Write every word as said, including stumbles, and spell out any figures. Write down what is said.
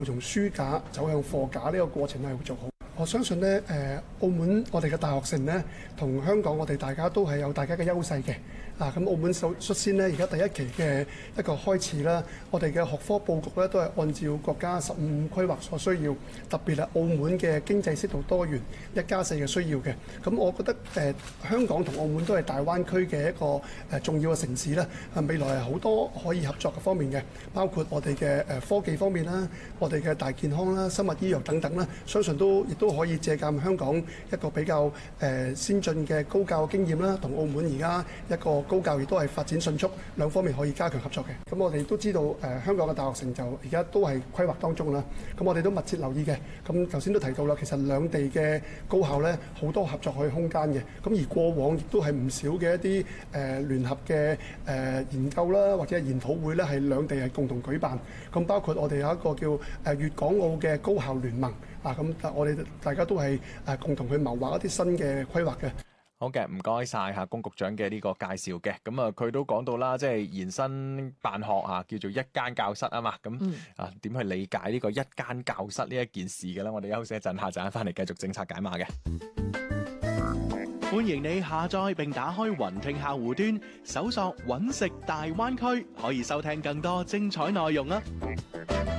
從書架走向貨架呢個過程係會做好。我相信咧，誒澳門我哋嘅大學城咧，同香港我哋大家都係有大家嘅優勢嘅。啊，咁澳門首率先咧，而家第一期嘅一個開始啦，我哋嘅學科佈局咧都係按照國家十五五規劃所需要，特別係澳門嘅經濟適度多元一加四嘅需要嘅。咁我覺得誒、呃、香港同澳門都係大灣區嘅一個誒、呃、重要嘅城市啦。啊，未來係好多可以合作嘅方面嘅，包括我哋嘅誒科技方面啦，我哋嘅大健康啦、生物醫藥等等啦，相信都亦都可以借鑑香港一個比較誒、呃、先進嘅高教經驗啦，同澳門而家一個高教亦都係發展迅速，兩方面可以加強合作嘅。咁我哋都知道誒、呃、香港嘅大學城就而家都係規劃當中啦。咁我哋都密切留意嘅。咁頭先都提到啦，其實兩地嘅高校咧好多合作嘅空間嘅。咁而過往亦都係唔少嘅一啲誒、呃、聯合嘅誒、呃、研究啦，或者係研討會咧，係兩地係共同舉辦。咁包括我哋有一個叫誒粵港澳嘅高校聯盟啊。咁我哋大家都係誒共同去謀劃一啲新嘅規劃嘅。 好嘅，唔該晒嚇龔局長嘅呢個介紹嘅。咁啊，佢都講到啦，即係延伸辦學啊，叫做一間教室啊嘛。咁、嗯、啊，點去理解呢個一間教室呢一件事嘅咧？我哋休息一陣，下陣翻嚟繼續政策解碼嘅。 歡迎你下載並打開雲聽客戶端，搜索揾食大灣區，可以收聽更多精彩內容啊！